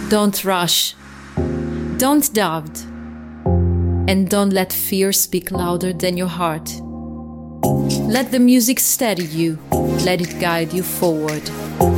Don't rush. Don't doubt. And don't let fear speak louder than your heart. Let the music steady you. Let it guide you forward.